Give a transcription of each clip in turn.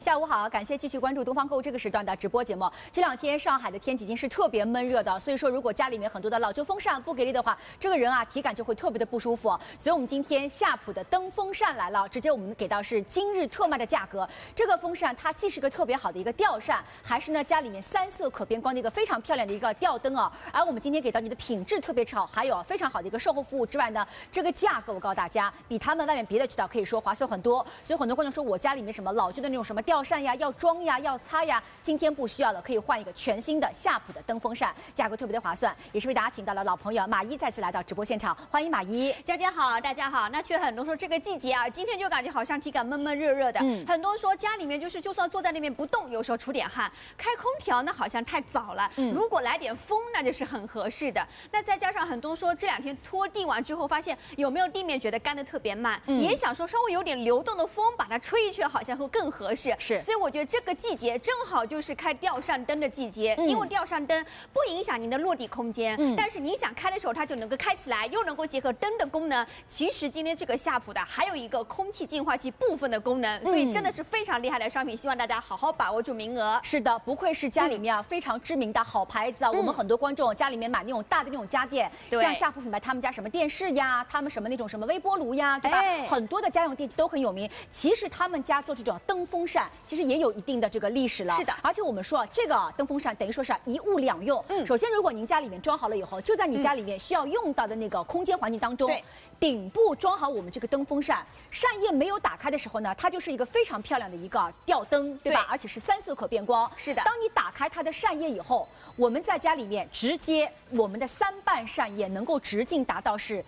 下午好，感谢继续关注东方购物这个时段的直播节目。这两天上海的天气已经是特别闷热的，所以说如果家里面很多的老旧风扇不给力的话，这个人啊体感就会特别的不舒服。所以我们今天夏普的灯风扇来了，直接我们给到是今日特卖的价格。这个风扇它既是个特别好的一个吊扇，还是呢家里面3色可变光的一个非常漂亮的一个吊灯啊。而我们今天给到你的品质特别好，还有非常好的一个售后服务之外呢，这个价格我告诉大家，比他们外面别的渠道可以说划算很多。所以很多观众说我家里面什么老旧的那种什么吊扇呀，要装呀，要擦呀，今天不需要了，可以换一个全新的夏普的灯风扇，价格特别的划算，也是为大家请到了老朋友马伊再次来到直播现场，欢迎马伊。 佳佳好，大家好。那却很多说这个季节啊，今天就感觉好像体感闷闷热热的，很多说家里面就是就算坐在那边不动，有时候出点汗，开空调呢好像太早了，如果来点风那就是很合适的。那再加上很多说这两天拖地完之后，发现有没有地面觉得干得特别慢，也想说稍微有点流动的风把它吹一吹，好像会更合适。 是， 所以我觉得这个季节正好就是开吊扇灯的季节，因为吊扇灯不影响您的落地空间，但是您想开的时候它就能够开起来，又能够结合灯的功能。其实今天这个夏普的还有一个空气净化器部分的功能，所以真的是非常厉害的商品，希望大家好好把握住名额。 是的，不愧是家里面啊非常知名的好牌子啊。我们很多观众家里面买那种大的那种家电，像夏普品牌，他们家什么电视呀，他们什么那种什么微波炉呀，对吧？很多的家用电器都很有名。其实他们家做这种灯风扇，其实也有一定的这个历史了。 是的， 而且我们说这个灯风扇等于说是一物两用。首先如果您家里面装好了以后，就在你家里面需要用到的那个空间环境当中，顶部装好我们这个灯风扇，扇叶没有打开的时候呢，它就是一个非常漂亮的一个吊灯，对吧？而且是3色可变光。 是的， 当你打开它的扇叶以后，我们在家里面直接我们的3瓣扇叶能够直径达到是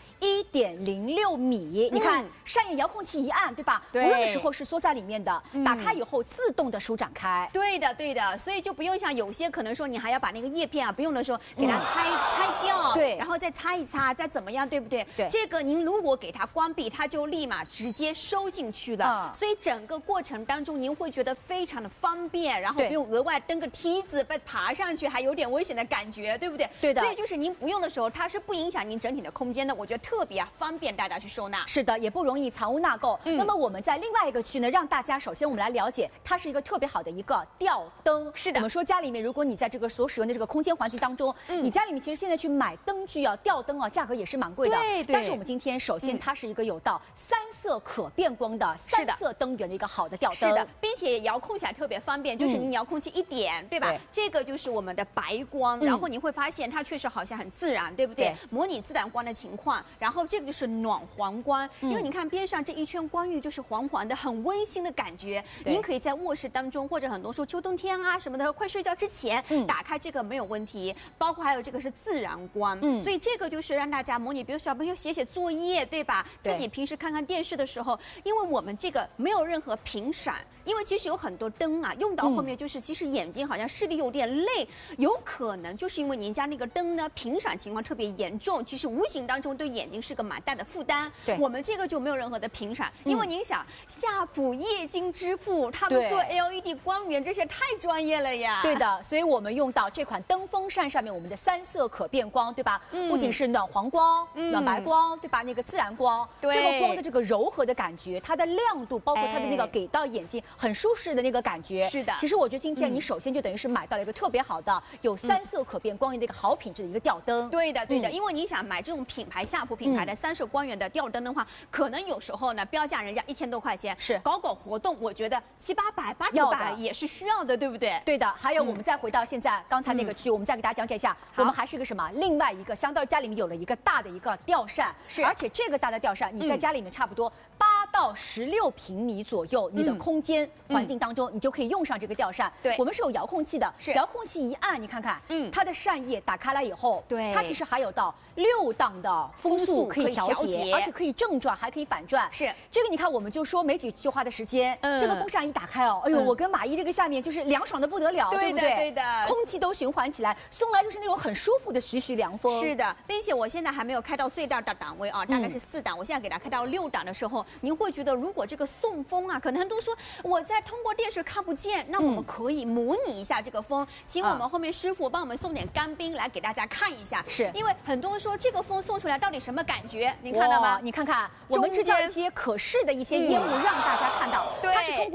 1.06米。你看扇叶遥控器一按，对吧？无论的时候是缩在里面的，打开以后自动的舒展开。 对的，对的，所以就不用像有些可能说你还要把那个叶片啊，不用的时候给它拆掉， 对， 然后再擦一擦，再怎么样，对不对？ 对， 这个您如果给它关闭，它就立马直接收进去了。所以整个过程当中您会觉得非常的方便，然后不用额外蹬个梯子再爬上去，还有点危险的感觉，对不对？ 对的。 所以就是您不用的时候，它是不影响您整体的空间的，我觉得特别方便大家去收纳。 是的，也不容易藏污纳垢。那么我们在另外一个区呢，让大家首先我们来了解，它是一个特别好的一个吊灯。 是的， 我们说家里面，如果你在这个所使用的这个空间环境当中，你家里面其实现在去买灯具啊、吊灯啊，价格也是蛮贵的。 对。 但是我们今天首先它是一个有到3色可变光的3色灯源的一个好的吊灯。 是的，并且遥控起来特别方便，就是您遥控器一点，对吧？这个就是我们的白光，然后你会发现它确实好像很自然，对不对？模拟自然光的情况。然后这个就是暖黄光，因为你看边上这一圈光晕就是黄黄的，很温馨的感觉。您可以在卧室当中，或者很多说秋冬天啊什么的，快睡觉之前打开这个没有问题。包括还有这个是自然光，所以这个就是让大家模拟，比如小朋友写作业，对吧？自己平时看看电视的时候，因为我们这个没有任何频闪。因为其实有很多灯啊，用到后面就是其实眼睛好像视力有点累，有可能就是因为您家那个灯呢频闪情况特别严重，其实无形当中对眼睛是个蛮大的负担。对，我们这个就没有任何的频闪，因为您想夏普液晶之父他们做 LED 光源这些太专业了呀。 对的，所以我们用到这款灯风扇上面我们的3色可变光，对吧？不仅是暖黄光、暖白光，对吧？那个自然光，这个光的这个柔和的感觉，它的亮度，包括它的那个给到眼睛很舒适的那个感觉。 是的， 其实我觉得今天你首先就等于是买到了一个特别好的有3色可变光源的一个好品质的一个吊灯。 对的，对的，因为你想买这种品牌夏普品牌的3色光源的吊灯的话，可能有时候呢标价人家1000多块钱， 是搞活动，我觉得700、800、800也是需要的，对不对？ 对的。还有我们再回到现在刚才那个区，我们再给大家讲解一下，我们还是一个什么？另外一个相当于家里面有了一个大的一个吊扇，而且这个大的吊扇你在家里面差不多8到16平米左右，你的空间环境当中，你就可以用上这个吊扇。对，我们是有遥控器的，遥控器一按，你看看，它的扇叶打开来以后，它其实还有到6档的风速可以调节，而且可以正转，还可以反转。是这个，你看我们就说没几句话的时间，这个风扇一打开哦，哎呦，我跟马伊这个下面就是凉爽的不得了，对不对？对的，空气都循环起来，送来就是那种很舒服的徐徐凉风。 是的，并且我现在还没有开到最大的档位啊，大概是4档，我现在给它开到6档的时候，您会觉得如果这个送风啊，可能很多说我在通过电视看不见，那我们可以模拟一下这个风，请我们后面师傅帮我们送点干冰来给大家看一下。是因为很多人说这个风送出来到底什么感觉？您看到吗？ 你看看，我们制造一些可视的一些烟雾，让大家看到，它是通过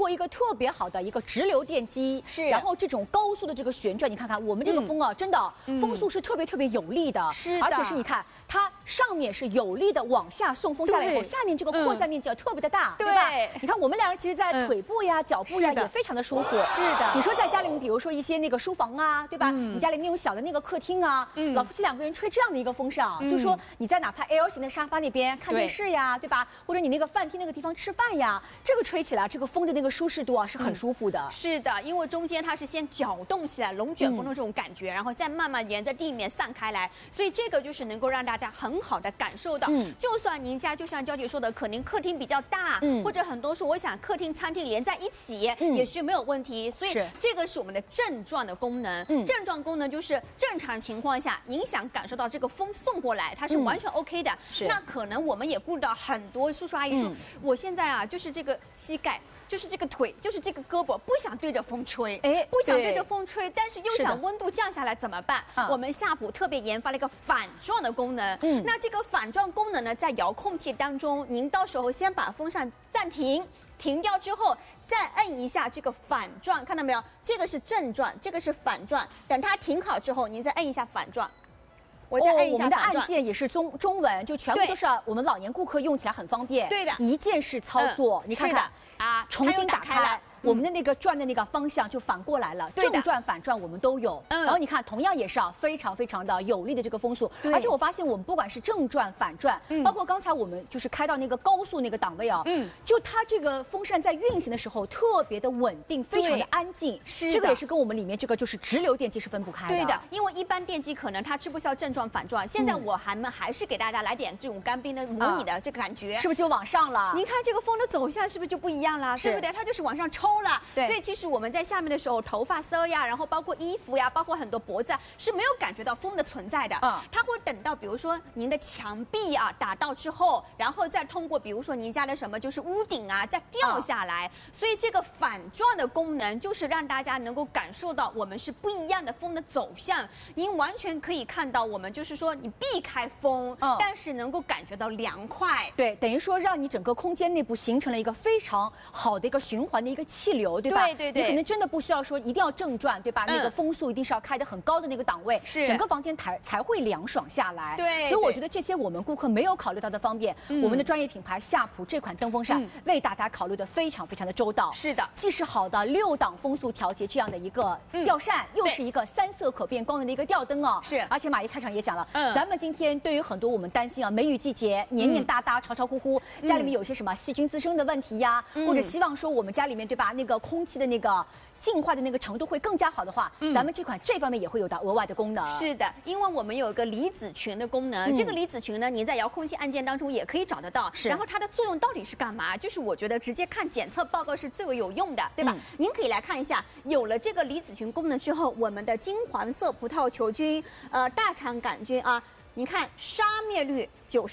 过一个特别好的一个直流电机， 是， 然后这种高速的这个旋转，你看看我们这个风啊，真的风速是特别有力的， 是的， 而且是你看它上面是有力的往下送风下来以后，下面这个扩散面积要特别的大，对吧？你看我们两人其实，在腿部呀、脚部呀也非常的舒服。 是的， 你说在家里面，比如说一些那个书房啊，对吧？你家里那种小的那个客厅啊，老夫妻2个人吹这样的一个风扇，就说你在哪怕 L 型的沙发那边看电视呀，对吧？或者你那个饭厅那个地方吃饭呀，这个吹起来，这个风的那个舒适度啊是很舒服的。 是的，因为中间它是先搅动起来龙卷风的这种感觉，然后再慢慢沿着地面散开来，所以这个就是能够让大家很好的感受到。就算您家就像娇姐说的，可能客厅比较大，或者很多说我想客厅、餐厅连在一起，也是没有问题。所以这个是我们的正转的功能。正转功能就是正常情况下，您想感受到这个风送过来，它是完全 OK 的。那可能我们也顾到很多叔叔阿姨说，我现在啊就是这个膝盖。就是这个腿，就是这个胳膊，不想对着风吹，不想对着风吹，但是又想温度降下来怎么办？我们夏普特别研发了一个反转的功能。那这个反转功能呢，在遥控器当中，您到时候先把风扇暂停，停掉之后，再摁一下这个反转，看到没有？这个是正转，这个是反转。等它停好之后，您再摁一下反转。我再摁一下反转。 我们的按键也是中文，就全部都是我们老年顾客用起来很方便。 对的， 一键式操作，你看看。重新打开了。我们的那个转的那个方向就反过来了，正转反转我们都有。然后你看，同样也是非常的有力的这个风速。而且我发现我们不管是正转反转，包括刚才我们就是开到那个高速那个档位啊，就它这个风扇在运行的时候特别的稳定，非常的安静。是，这个也是跟我们里面这个就是直流电机是分不开的。 对的，因为一般电机可能它吃不消正转反转，现在我还是给大家来点这种干冰的模拟的这个感觉， 是不是就往上了？ 您看这个风的走向是不是就不一样了？对不对？它就是往上抽了。对，所以其实我们在下面的时候，头发丝呀，然后包括衣服呀，包括很多脖子是没有感觉到风的存在的。它会等到比如说您的墙壁啊打到之后，然后再通过比如说您家的什么就是屋顶啊再掉下来。所以这个反转的功能就是让大家能够感受到我们是不一样的风的走向。您完全可以看到我们就是说你避开风，但是能够感觉到凉快。 对，等于说让你整个空间内部形成了一个非常好的一个循环的一个气流，对吧？对，你可能真的不需要说一定要正转，对吧？那个风速一定是要开得很高的那个档位，整个房间才会凉爽下来。对，所以我觉得这些我们顾客没有考虑到的方面，我们的专业品牌夏普这款灯风扇为大家考虑的非常的周到。 是的， 既是好的6档风速调节这样的一个吊扇，又是一个3色可变光的一个吊灯哦。是，而且马一开场也讲了，咱们今天对于很多我们担心梅雨季节黏哒哒、潮乎乎，家里面有些什么细菌滋生的问题呀，或者希望说我们家里面对吧，那个空气的那个净化的那个程度会更加好的话，咱们这方面也会有到额外的功能。 是的，因为我们有一个离子群的功能，这个离子群呢，您在遥控器按键当中也可以找得到。然后它的作用到底是干嘛？就是我觉得直接看检测报告是最为有用的，对吧？您可以来看一下，有了这个离子群功能之后，我们的金黄色葡萄球菌、大肠杆菌啊。你看杀灭率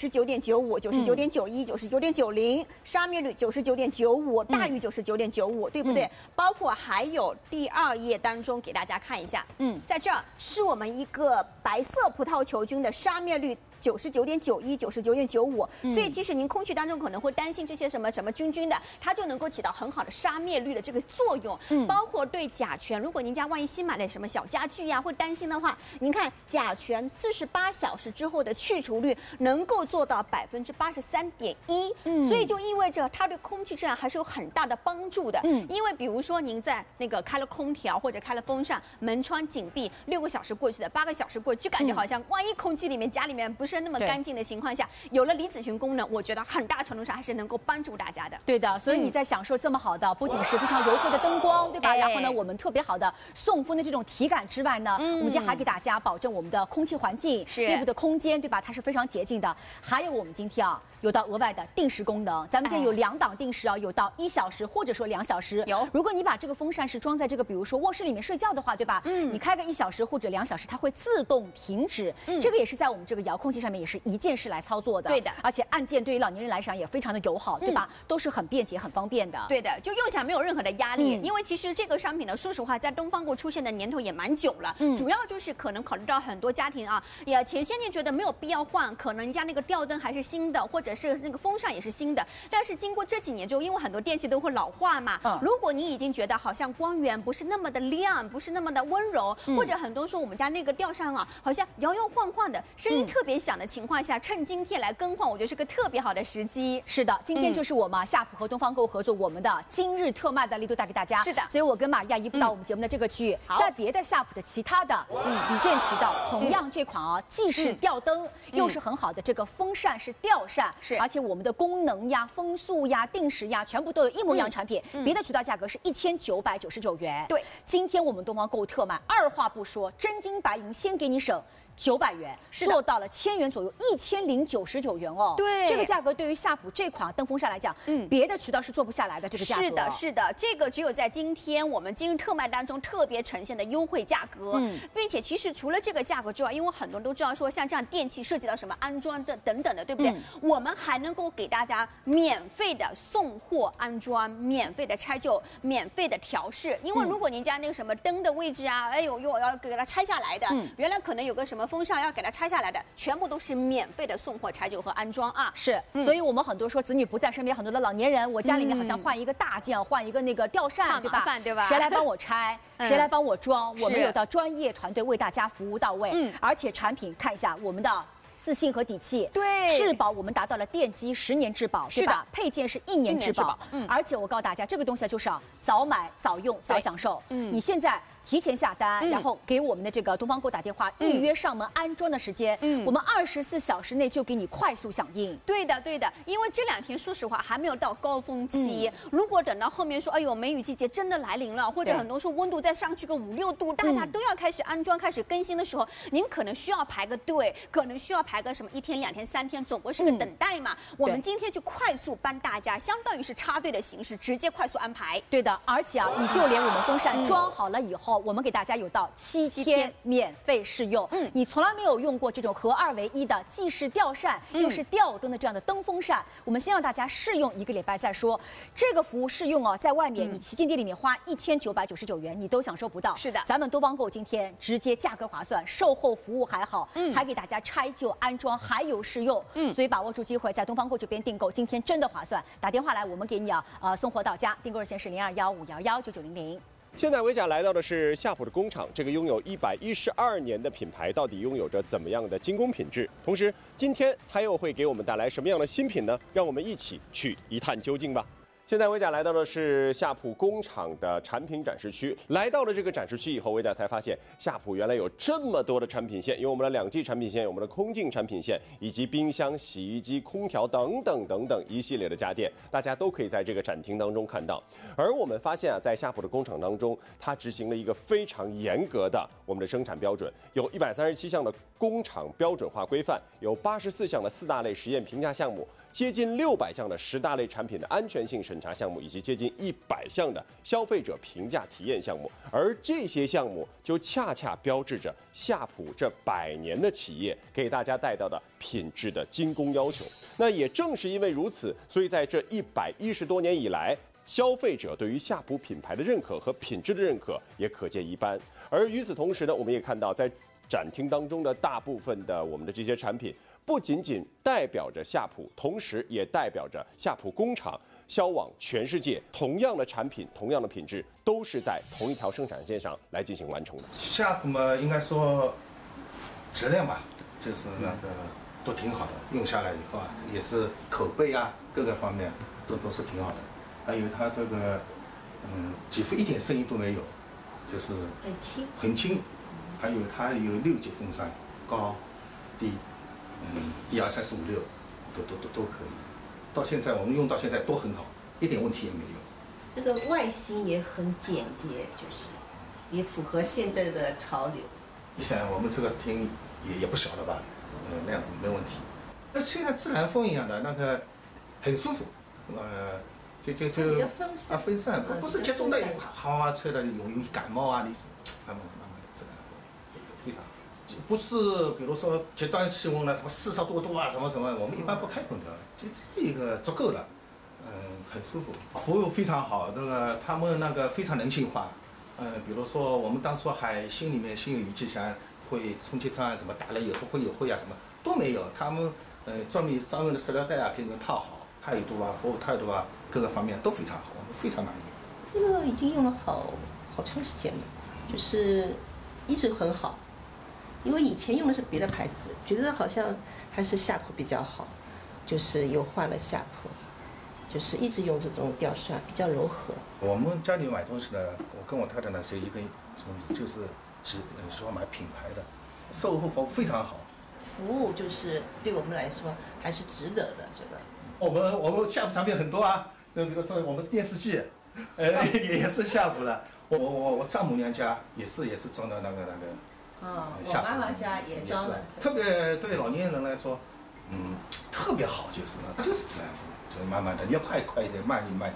99.95、99.91、99.90，杀灭率99.95，大于99.95，对不对？包括还有第2页当中给大家看一下，在这儿是我们一个白色葡萄球菌的杀灭率。99.91、99.95，所以即使您空气当中可能会担心这些什么菌的，它就能够起到很好的杀灭率的这个作用。包括对甲醛，如果您家万一新买了什么小家具呀，会担心的话，您看甲醛48小时之后的去除率能够做到83.1%，所以就意味着它对空气质量还是有很大的帮助的。因为比如说您在那个开了空调或者开了风扇，门窗紧闭，6个小时过去的，8个小时过去，就感觉好像万一空气里面家里面不是那么干净的情况下，有了离子群功能，我觉得很大程度上还是能够帮助大家的。 对的，所以你在享受这么好的，不仅是非常柔和的灯光，对吧？然后呢，我们特别好的送风的这种体感之外呢，我们今天还给大家保证我们的空气环境、内部的空间，对吧？它是非常洁净的。还有我们今天有到额外的定时功能，咱们今天有2档定时有到1小时或者说2小时。有，如果你把这个风扇是装在这个比如说卧室里面睡觉的话，对吧？你开个1小时或者2小时，它会自动停止。这个也是在我们这个遥控器上面也是一键式来操作的。对的，而且按键对于老年人来讲也非常的友好，对吧？都是很便捷、很方便的。 对的，就用起来没有任何的压力。因为其实这个商品呢，说实话，在东方购出现的年头也蛮久了。主要就是可能考虑到很多家庭也前些年觉得没有必要换，可能人家那个吊灯还是新的，或者者是那个风扇也是新的。但是经过这几年之后，因为很多电器都会老化嘛，如果你已经觉得好像光源不是那么的亮，不是那么的温柔，或者很多说我们家那个吊扇啊，好像摇摇晃晃的，声音特别响的情况下，趁今天来更换，我觉得是个特别好的时机。 是的，今天就是我们夏普和东方购合作我们的今日特卖的力度带给大家。 是的， 所以我跟玛利亚移步到我们节目的这个区域，在别的夏普的其他的旗舰渠道，同样这款啊，既是吊灯，又是很好的这个风扇是吊扇， 是， 而且我们的功能呀、风速呀、定时呀，全部都有一模一样产品。别的渠道价格是1999元， 对， 今天我们东方购特卖，二话不说，真金白银先给你省900元，做到了1000元左右，1099元哦。 对， 这个价格对于夏普这款灯风扇来讲，别的渠道是做不下来的这个价格。 是的，是的，这个只有在今天我们今日特卖当中特别呈现的优惠价格。并且其实除了这个价格之外，因为很多人都知道说像这样电器涉及到什么安装的等等的，对不对？我们还能够给大家免费的送货安装，免费的拆旧，免费的调试。因为如果您家那个什么灯的位置啊，哎呦，要给它拆下来的，原来可能有个什么风扇要给它拆下来的，全部都是免费的送货、拆旧和安装啊。 是，所以我们很多说子女不在身边，很多的老年人，我家里面好像换一个大件，换一个那个吊扇，对吧？ 对吧？ 谁来帮我拆？谁来帮我装？我们有到专业团队为大家服务到位。而且产品看一下我们的自信和底气， 对， 质保我们达到了电机10年质保，对吧？配件是1年质保，而且我告诉大家，这个东西就是早买早用早享受。你现在提前下单，然后给我们的这个东方购打电话预约上门安装的时间，我们24小时内就给你快速响应。 对的，对的，因为这2天说实话还没有到高峰期，如果等到后面说，哎呦，梅雨季节真的来临了，或者很多说温度再上去个5、6度，大家都要开始安装、开始更新的时候，您可能需要排个队，可能需要排个什么1天、2天、3天，总归是个等待嘛。我们今天就快速帮大家，相当于是插队的形式，直接快速安排。 对的，而且啊，你就连我们风扇装好了以后，我们给大家有到7天免费试用。你从来没有用过这种合2为1的，既是吊扇又是吊灯的这样的灯风扇，我们先让大家试用1个礼拜再说。这个服务试用哦，在外面你旗舰店里面花1999元，你都享受不到。 是的， 咱们东方购今天直接价格划算，售后服务还好，还给大家拆旧安装，还有试用。所以把握住机会，在东方购这边订购，今天真的划算。打电话来，我们给你送货到家，订购热线是0215119900。 现在维甲来到的是夏普的工厂，这个拥有112年的品牌，到底拥有着怎么样的精工品质？同时，今天它又会给我们带来什么样的新品呢？让我们一起去一探究竟吧。现在维甲来到的是夏普工厂的产品展示区。来到了这个展示区以后，维甲才发现夏普原来有这么多的产品线，有我们的2G 产品线，有我们的空净产品线，以及冰箱、洗衣机、空调等等一系列的家电，大家都可以在这个展厅当中看到。而我们发现啊，在夏普的工厂当中，它执行了一个非常严格的我们的生产标准，有137项的工厂标准化规范，有84项的4大类实验评价项目，接近600项的10大类产品的安全性审查项目，以及接近100项的消费者评价体验项目。而这些项目就恰恰标志着夏普这100年的企业给大家带到的品质的精工要求。那也正是因为如此，所以在这110多年以来，消费者对于夏普品牌的认可和品质的认可也可见一斑。而与此同时呢，我们也看到在展厅当中的大部分的我们的这些产品，不仅仅代表着夏普，同时也代表着夏普工厂销往全世界。同样的产品，同样的品质，都是在同一条生产线上来进行完成的。 夏普嘛，应该说质量吧，就是那个都挺好的，用下来以后啊，也是口碑啊，各个方面都是挺好的。还有它这个，几乎一点声音都没有，就是很轻。还有它有6级风扇，高、低，1、2、3、4、5、6，都可以。到现在我们用到现在都很好，一点问题也没有。 这个外形也很简洁，就是也符合现在的潮流。 你想我们这个厅也不小了吧？那样没问题。那就像自然风一样的那个，很舒服。就比较分散分散，不是集中在一块，好吹的容易感冒啊，你是慢慢的自然非常好，不是比如说极端气温了什么40多度啊什么，我们一般不开空调，这一个足够了，很舒服，服务非常好，这个他们那个非常人性化，比如说我们当初还心里面心有余悸，想会充气站什么打了以后会有灰啊什么都没有，他们专门的塑料袋啊，给人套好，态度啊，服务态度啊，各个方面都非常好，我们非常满意。 这个已经用了好长时间了，就是一直很好。因为以前用的是别的牌子，觉得好像还是夏普比较好，就是又换了夏普，就是一直用这种吊扇，比较柔和。 我们家里买东西呢，我跟我太太呢就一个宗旨，就是说买品牌的，售后服务非常好。 服务就是对我们来说还是值得的，这个。 我们夏普产品很多啊，比如说我们的电视机，也是夏普的。我丈母娘家也是装的那个。 我妈妈家也装了。 特别对老年人来说，特别好，就是自然服务，就是慢慢的，要快一点，慢一点。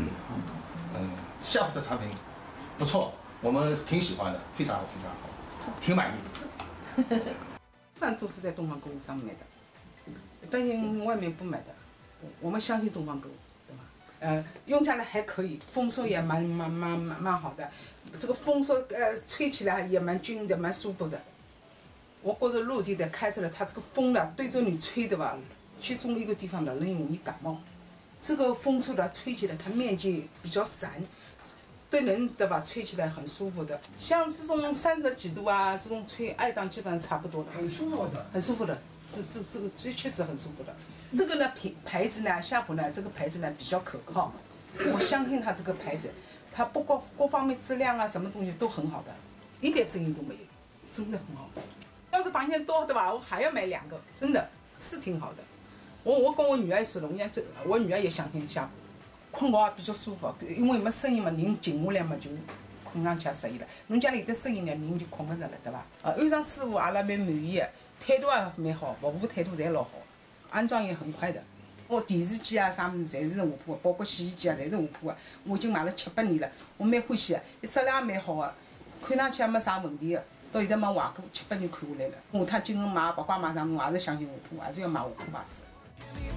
夏普的产品不错，我们挺喜欢的，非常好，挺满意的。 一般都是在东方购物上买的，一般性外面不买的。我们相信东方购物，对吧？用下来还可以，风速也蛮好的。这个风说吹起来也蛮均匀的，蛮舒服的。我觉得陆地的开出来，它这个风呢对着你吹的吧，其中一个地方呢人容易感冒。这个风速呢吹起来，它面积比较散，对人的吧吹起来很舒服的。像这种30几度啊，这种吹爱档基本上差不多的， 很舒服的， 很舒服的。这个确实很舒服的。这个呢牌子呢，夏普呢这个牌子呢比较可靠，我相信它这个牌子。它不光各方面质量啊，什么东西都很好的，一点声音都没有，真的很好。要是房间多对吧，我还要买2个，真的是挺好的。我跟我女儿说了，我女儿也想听夏普，困觉比较舒服，因为没声音嘛，人静下来嘛就困上去适意了。侬家里的声音呢，人就困不着了，对吧？安装师傅阿拉蛮满意的，态度也蛮好，服务态度侪老好，安装也很快的。我电视机啊，啥物事侪是下铺的，包括洗衣机啊，侪是下铺的。我已经买了7、8年了，我蛮欢喜的，质量也蛮好的，看上去也没啥问题的。到现在没坏过，7、8年看下来了。下趟今后买八卦买啥，我还是相信下铺，还是要买下铺牌子。